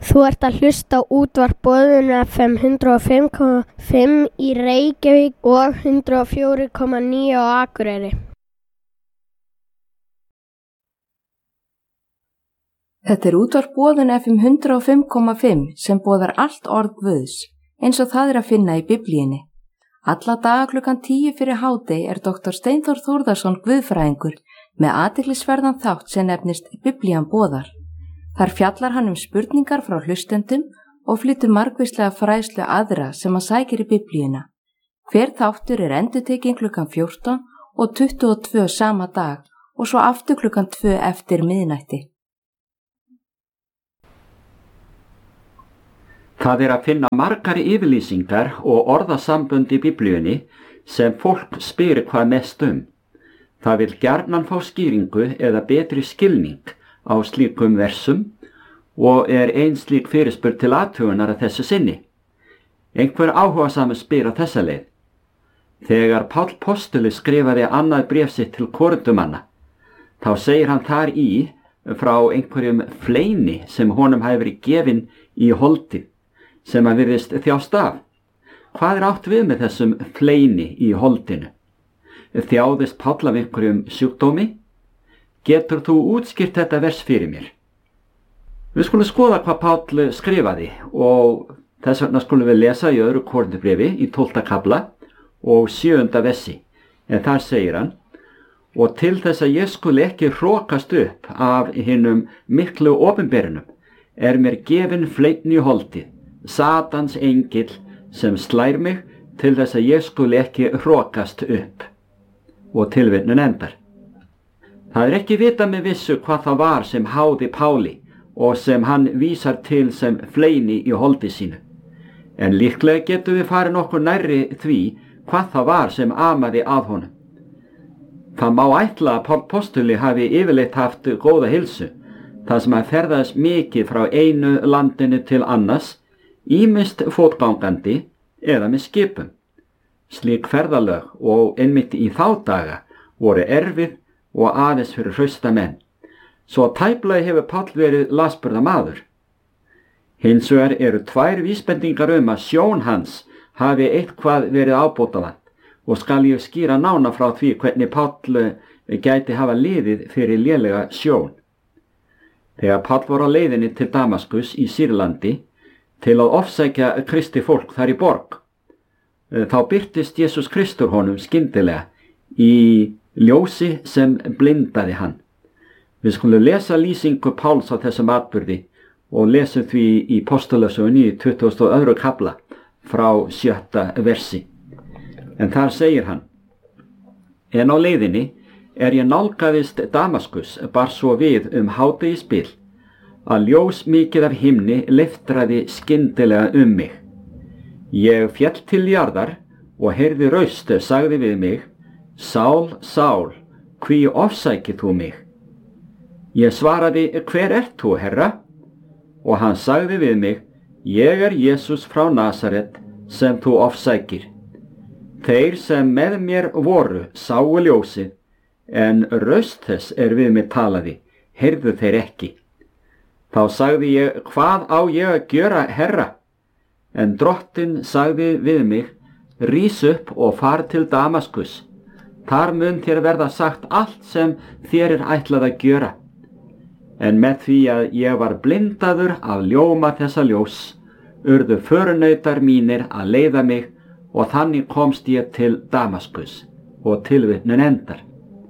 Þú ert að hlusta á útvarp Boðun FM 105,5 í Reykjavík og 104,9 á Akureyri. Þetta er útvarp Boðun FM 105,5 sem boðar allt orð Guðs, eins og það er að finna í Biblíunni. Alla daga klukkan 10 fyrir hádegi er Dr. Steinþór Þórðarsson guðfræðingur með athyglisverðan þátt sem nefnist Biblían boðar. Þar fjallar hann spurningar frá hlustendum og flytur margvíslega fræðslu aðra sem hann sækir í Biblíuna. Hver þáttur er endurtekinn klukkan 14 og 22 sama dag og svo aftur klukkan 2 eftir miðnætti. Það er að finna margar yfirlýsingar og orðasambönd í Biblíunni sem fólk spyr hvað mest um. Það vill gjarnan fá skýringu eða betri skilning á slíkum versum og er ein slík fyrirspurn til athugunar að þessu sinni. Einhver áhugasamur spyr á þessa leið. Þegar Páll postuli skrifaði annað bréf sitt til Korinthumanna, þá segir hann þar í frá einhverjum fleini sem honum hafi verið gefinn í holdi, sem að virðist þjást af. Hvað er átt við með þessum fleini í holdinu? Þjáðist Páll af einhverjum sjúkdómi? Getur þú útskýrt þetta vers fyrir mér? Við skulum skoða hvað Páll skrifaði og þess vegna skulum við lesa í öðru Korinthubréfi í 12. kafla og 7. versi. En þar segir hann: og til þess að ég skuli ekki hrokast upp af hinum miklu opinberunum er mér gefin fleinn í holdi, Satans engill sem slær mig til þess að ég skuli ekki hrokast upp. Og tilvitnun endar. Það er ekki vitað með vissu hvað það var sem háði Páli og sem hann vísar til sem fleini í holdi sínu. En líklega getum við farið nokkur nærri því hvað það var sem amaði að honum. Það má ætla að Páll postuli hafi yfirleitt haft góða heilsu, þar sem hann ferðaðist mikið frá einu landinu til annars, ýmist fótgangandi eða með skipum. Slík ferðalög og einmitt í þá daga voru erfið og aðeins fyrir hrausta menn. Svo tæplega hefur Páll verið lasburða maður. Hins vegar eru tvær vísbendingar að sjón hans hafi eitthvað verið ábótavant og skal ég skýra nána frá því hvernig Páll gæti hafa liðið fyrir lélega sjón. Þegar Páll var á leiðinni til Damaskus í Sýrlandi til að ofsækja kristi fólk þar í borg, þá birtist Jesús Kristur honum skyndilega í ljósi sem blindaði hann. Við skulum lesa lýsingu Páls á þessum atburði og lesum því í Postulasögunni í 22. kafla frá 7. versi. En þar segir hann: en á leiðinni ég nálgaðist Damaskus bar svo við hádegisbil að ljós mikið af himni leiftraði skyndilega mig. Ég féll til jarðar og heyrði raust sagði við mig: Sál, Sál, hví ofsækir þú mig? Ég svaraði: hver ert þú, Herra? Og hann sagði við mig: ég er Jesús frá Nasaret sem þú ofsækir. Þeir sem með mér voru sáu ljósið, en raust þess við mig talaði, heyrðu þeir ekki. Þá sagði ég: hvað á ég að gjöra, Herra? En Drottinn sagði við mig: rís upp og far til Damaskus. Þar mun þér verða sagt allt sem þér ætlað að gjöra. En með því að ég var blindaður af ljóma þessa ljós, urðu förunautar mínir að leiða mig og þannig komst ég til Damaskus. Og tilvitnun endar.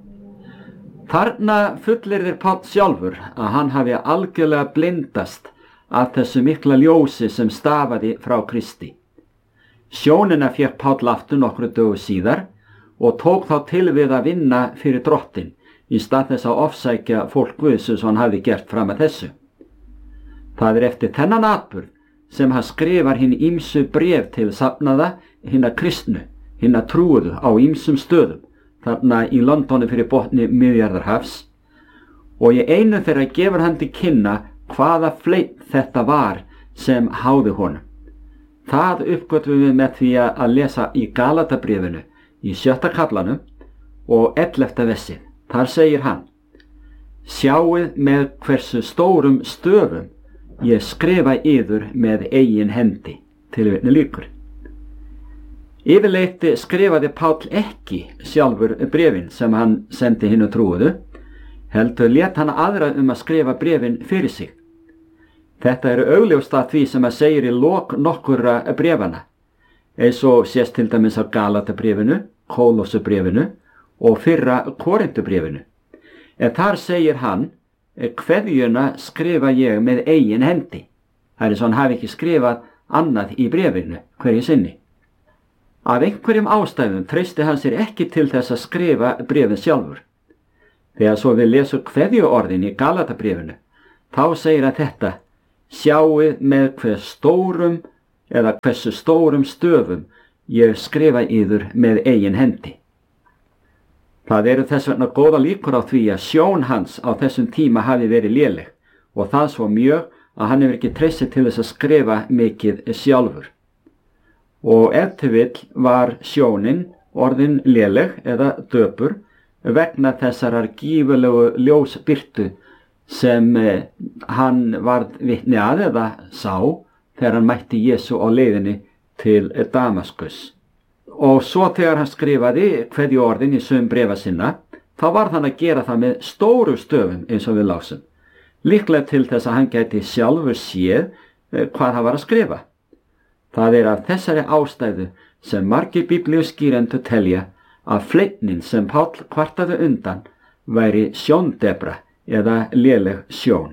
Þarna fullyrðir Páll sjálfur að hann hafi algjörlega blindast af þessu mikla ljósi sem stafaði frá Kristi. Sjónina fékk Páll aftur nokkru dögum síðar og tók þá til við að vinna fyrir Drottinn í stað þess að ofsækja fólk Guðs sem hann hafði gert fram að þessu. Það er eftir þennan atburð sem hann skrifar hinn ýmsu bréf til safnaða hinna kristnu, hinna trúuðu á ýmsum stöðum, þarna í Londoni fyrir botni Miðjarðarhafs, og í einu þeirra gefur hann til kynna hvaða fleinn þetta var sem háði honum. Það uppgötvum við með því að lesa í Galatabréfinu í 7. kaflanum og 11. versi. Þar segir hann: sjáið með hversu stórum stöfum ég skrifa yður með eigin hendi. Tilvitnun lýkur. Yfirleitt skrifaði Páll ekki sjálfur bréfin sem hann sendi hinu trúuðu, heldur lét hann aðra að skrifa bréfin fyrir sig. Þetta eru augljóst að því sem segir í lok nokkurra bréfana, eins og sést til dæmis á Galatabréfinu, Kólossubréfinu og fyrra Korintubréfinu. En þar segir hann, kveðjuna skrifa ég með eigin hendi. Það er eins og hann hafi ekki skrifað annað í bréfinu hverju sinni. Af einhverjum ástæðum treysti hann sér ekki til þess að skrifa bréfin sjálfur. Þegar svo við lesum kveðjuorðin í Galatabréfinu, þá segir hann þetta: sjáið með hversu stórum stöfum ég skrifa yður með eigin hendi. Það eru þess vegna góða líkur á því að sjón hans á þessum tíma hafi verið léleg, og það svo mjög að hann hefur ekki treystið til þess að skrifa mikið sjálfur. Og ef til vill var sjónin orðin léleg eða döpur vegna þessarar gífurlegu ljósbirtu sem hann varð vitni að eða sá þegar hann mætti Jesú á leiðinni til Damaskus. Og svo þegar hann skrifaði kveðjuorðin í sum bréfa sinna, þá varð hann að gera það með stóru stöfum eins og við lásum, líklega til þess að hann gæti sjálfur séð hvað hann var að skrifa. Það er af þessari ástæðu sem margir biblíuskýrendur telja að fleitnin sem Páll kvartaði undan væri sjóndebra eða léleg sjón.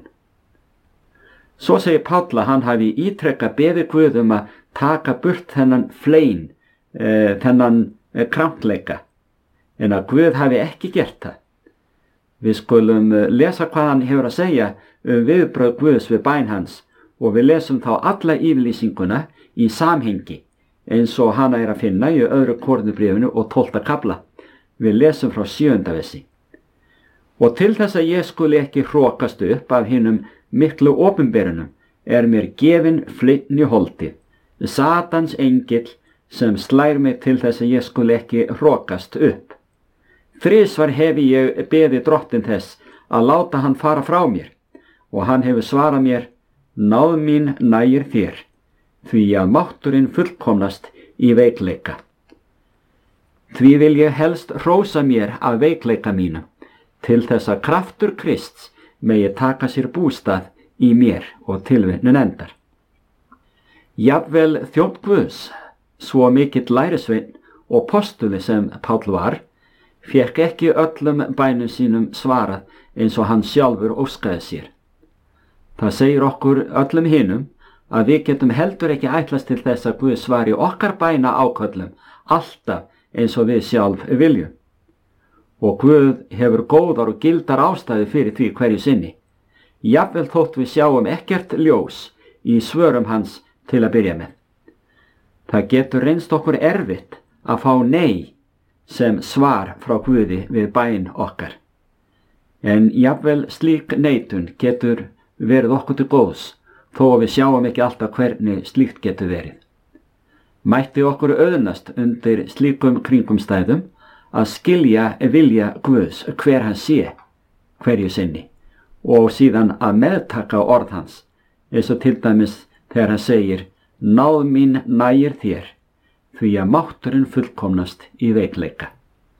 Svo segir Páll að hann hafi ítrekað beðið Guð að taka burt þennan flein, þennan krampleika, en að Guð hafi ekki gert það. Við skulum lesa hvað hann hefur að segja viðbrögð Guðs við bæn hans, og við lesum þá alla yfirlýsinguna í samhengi, eins og hana er að finna í 2. Korintubréfinu og 12. kafla. Við lesum frá 7. versi. Og til þess að ég skuli ekki hrokast upp af hinum miklu opinberunum er mér gefin fleinn í holdið, Satans engill sem slær mig til þess að ég skuli ekki hrokast upp. Þrisvar hefi ég beðið Drottinn þess að láta hann fara frá mér, og hann hefur svarað mér: náð mín nægir þér, því að mátturinn fullkomnast í veikleika. Því vil ég helst hrósa mér af veikleika mínum, til þess að kraftur Krists megi taka sér bústað í mér, og tilvitnun endar. Jafnvel þjónn Guðs, svo mikill lærisveinn og postuli sem Páll var, fékk ekki öllum bænum sínum svarað eins og hann sjálfur óskaði sér. Það segir okkur öllum hinum að við getum heldur ekki ætlast til þess að Guð svari okkar bæna áköllum alltaf eins og við sjálf viljum. Og Guð hefur góðar og gildar ástæði fyrir því hverju sinni, jafnvel þótt við sjáum ekkert ljós í svörum hans til að byrja með. Það getur reynst okkur erfitt að fá nei sem svar frá Guði við bæn okkar. En jafnvel slík neitun getur verið okkur til góðs, þó að við sjáum ekki alltaf hvernig slíkt getur verið. Mætti okkur auðnast undir slíkum kringumstæðum að skilja vilja Guðs hver hann sé hverju sinni, og síðan að meðtaka orð hans, eins og til dæmis þegar hann segir: náð mín nægir þér, því að mátturinn fullkomnast í veikleika.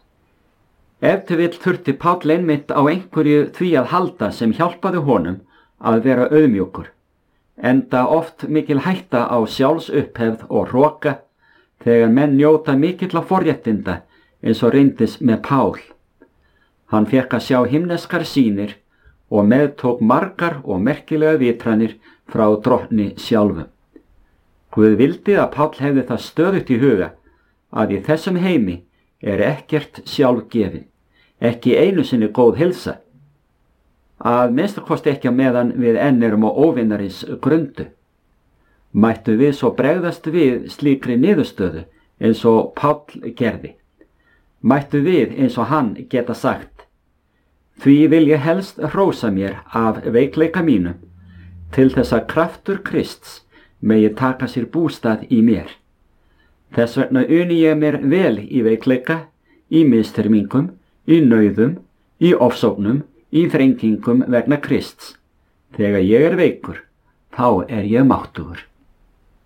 Ef til vill þurfti Páll einmitt á einhverju því að halda sem hjálpaði honum að vera auðmjúkur, enda oft mikil hætta á sjálfsupphefð og hroka þegar menn njóta mikilla forréttinda eins og reyndist með Pál. Hann fékk að sjá himneskar sýnir og meðtók margar og merkilega vitranir frá Drottni sjálfum. Guð vildi að Páll hefði það stöðugt í huga að í þessum heimi er ekkert sjálfgefin, ekki einu sinni góð heilsa, að minnstakosti ekki á meðan við enn erum á óvinnarins grundu. Mættu við svo bregðast við slíkri niðurstöðu eins og Páll gerði. Mættu við eins og hann geta sagt: því vil ég helst hrósa mér af veikleika mínum, til þess að kraftur Krists megi taka sér bústað í mér. Þess vegna uni ég mér vel í veikleika, í misþyrmingum, í nauðum, í ofsóknum, í þrengingum vegna Krists. Þegar ég er veikur, þá er ég máttugur.